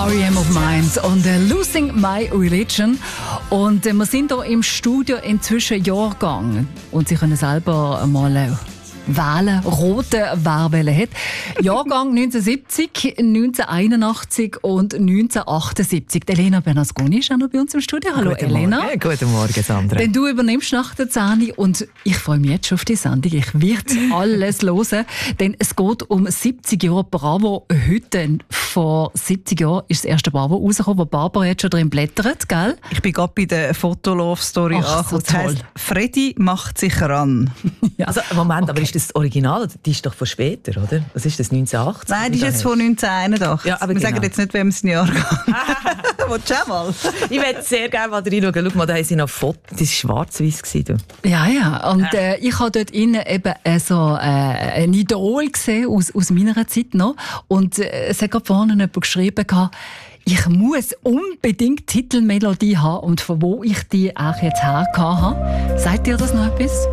R.E.M. of Minds und Losing My Religion. Und wir sind hier im Studio inzwischen Jahrgang. Und Sie können selber mal wählen, rote Wählwelle hat. Jahrgang 1970, 1981 und 1978. Elena Bernasconi ist auch noch bei uns im Studio. Hallo Guten Elena. Morgen. Guten Morgen, Sandra. Denn du übernimmst nach der 10 und ich freue mich jetzt schon auf die Sendung. Ich werde alles hören, denn es geht um 70 Jahre Bravo. Heute, vor 70 Jahren, ist das erste Bravo rausgekommen, wo Barbara jetzt schon drin blättert, gell? Ich bin gerade bei der Fotolove-Story Ach, so angekommen. Das heisst, Freddy macht sich ran. Ja. Also, Moment, aber ist das Original? Die ist doch von später, oder? Was ist das, 1980? Nein, die ist jetzt von 1981. Ja, aber wir genau. sagen jetzt nicht, wem es ein Jahr geht. Willst du auch mal? Ich würde sehr gerne mal reinschauen. Schau mal, da haben sie noch Fotos. Das war schwarz-weiß. Ja, ja. Und ich habe dort innen eben ein Idol gesehen aus meiner Zeit noch. Und es hat gerade vorne jemand geschrieben, ich muss unbedingt Titelmelodie haben und von wo ich die auch jetzt her habe. Sagt ihr das noch etwas?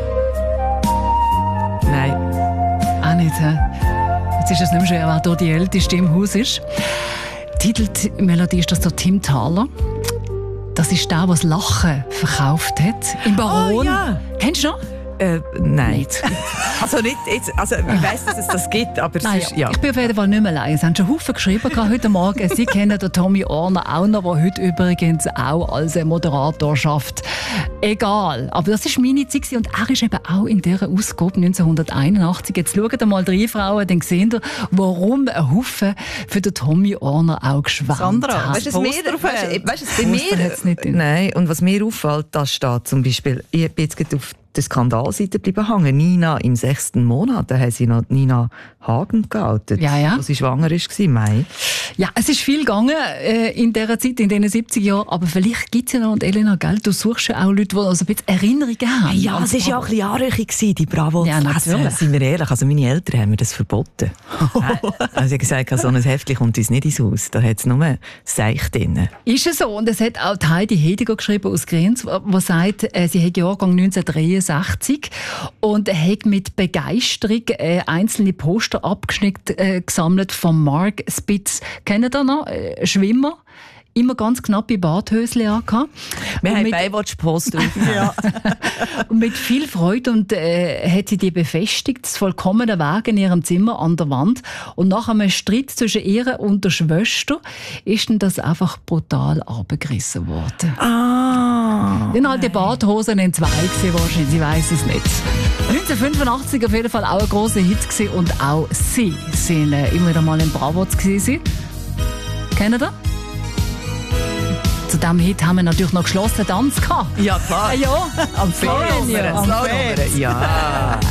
Nein. Auch nicht, hä? Jetzt ist es nicht mehr schwer, wer hier die Älteste im Haus ist. Titelmelodie ist das der Tim Thaler. Das ist der, der das Lachen verkauft hat. Im Baron. Oh, ja. Kennst du noch? Nein. Also nicht jetzt, also ich weiss, dass es das gibt, aber es Nein, ist, ja. Ich bin auf jeden Fall nicht mehr allein. Es haben schon Haufen geschrieben heute Morgen. Sie kennen den Tommy Orner auch noch, der heute übrigens auch als Moderator schafft. Egal. Aber das war meine Zeit und er ist eben auch in dieser Ausgabe 1981. Jetzt schaut mal rein, Frauen, dann seht ihr, warum ein Haufen für den Tommy Orner auch geschwärmt Sandra, hat. weißt du, was bei mir... Nicht Nein, und was mir auffällt, da steht zum Beispiel, ich bin jetzt gerade auf der Skandalseite bleiben hängen. Nina im 6. Monat, da haben sie noch Nina Hagen geoutet, Ja, ja. als sie schwanger war, Mai. Ja, es ist viel gegangen in dieser Zeit, in diesen 70 Jahren. Aber vielleicht gibt es ja noch, und Elena, gell, du suchst ja auch Leute, die also ein bisschen Erinnerungen haben. Ja, es war ja auch ein bisschen anrüchig, die Bravo. Ja, natürlich. Sind wir ehrlich, also meine Eltern haben mir das verboten. Also sie haben gesagt, so ein Heftchen kommt uns nicht ins Haus, da hat es nur Seich drin. Ist es so? Und es hat auch die Heidi Hediger geschrieben aus Grenz, die sagt, sie hat Jahrgang 1963 und hat mit Begeisterung einzelne Poster abgeschnitten gesammelt von Mark Spitz. Kennt ihr noch? Schwimmer. Immer ganz knappe Badhösli angehabt. Wir Und haben mit- Baywatch-Post drauf. Ja. Und mit viel Freude und hat sie die befestigt, das vollkommene Weg in ihrem Zimmer an der Wand. Und nach einem Streit zwischen ihr und der Schwester ist dann das einfach brutal abgerissen worden. Ah. Dann halt die Badhosen in zwei gewesen, wahrscheinlich, ich weiss es nicht. 1985 auf jeden Fall auch ein grosser Hit gewesen und auch sie sind immer wieder mal in Bravo gewesen. Kennt ihr? Zu diesem Hit haben wir natürlich noch geschlossenen Tanz gehabt. Ja, klar. Ja, Am Florian, Fernseher. am Ja.